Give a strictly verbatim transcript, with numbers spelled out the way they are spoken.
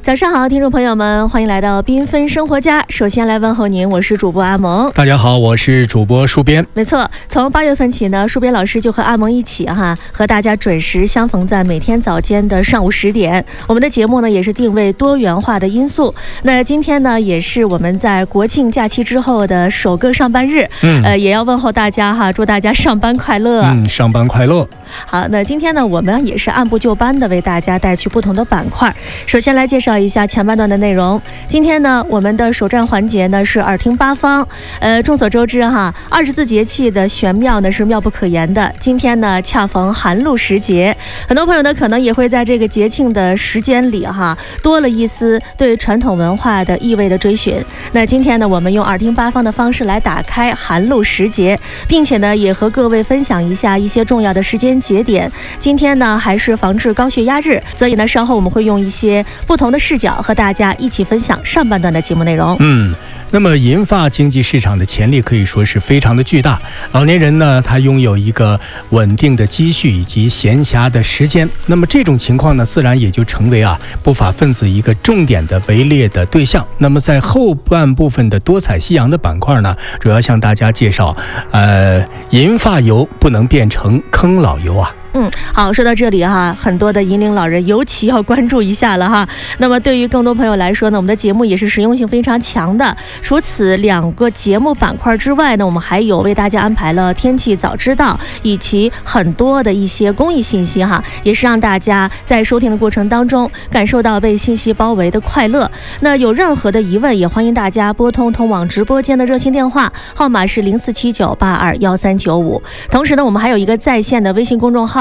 早上好，听众朋友们，欢迎来到缤纷生活家。首先来问候您，我是主播阿蒙。 大家好，我是主播戍边。 没错，从八月份起呢，戍边老师就和阿蒙一起哈，和大家准时相逢在每天早间的上午十点。我们的节目呢也是定位多元化的因素。那今天呢也是我们在国庆假期之后的首个上班日，嗯，呃，也要问候大家哈，祝大家上班快乐。 嗯，上班快乐。 好，那今天呢我们也是按部就班的为大家带去不同的板块。首先来介绍一下前半段的内容。今天呢我们的首站环节呢是耳听八方。呃，众所周知哈，二十四节气的玄妙呢是妙不可言的。今天呢恰逢寒露时节，很多朋友呢可能也会在这个节庆的时间里哈，多了一丝对传统文化的意味的追寻。那今天呢我们用耳听八方的方式来打开寒露时节，并且呢也和各位分享一下一些重要的时间节点。今天呢还是防治高血压日，所以呢稍后我们会用一些不同的视角和大家一起分享上半段的节目内容。 嗯，那么银发经济市场的潜力可以说是非常的巨大。老年人呢，他拥有一个稳定的积蓄以及闲暇的时间，那么这种情况呢，自然也就成为啊不法分子一个重点的围猎的对象。那么在后半部分的多彩夕阳的板块呢，主要向大家介绍，呃，银发游不能变成坑老游啊。 嗯，好，说到这里哈，很多的银龄老人尤其要关注一下了哈。那么对于更多朋友来说呢，我们的节目也是实用性非常强的。除此两个节目板块之外呢，我们还有为大家安排了天气早知道以及很多的一些公益信息哈，也是让大家在收听的过程当中感受到被信息包围的快乐。那有任何的疑问，也欢迎大家拨通通往直播间的热线电话，号码是零四七九八二幺三九五。同时呢，我们还有一个在线的微信公众号。